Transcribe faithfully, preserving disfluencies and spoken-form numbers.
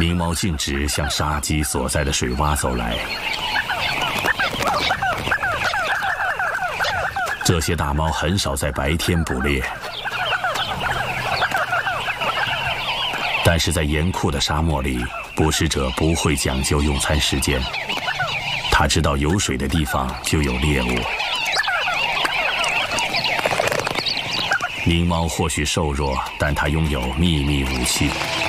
狞猫径直向杀鸡所在的水洼走来。这些大猫很少在白天捕猎，但是在严酷的沙漠里，捕食者不会讲究用餐时间。他知道有水的地方就有猎物。狞猫或许瘦弱，但它拥有秘密武器。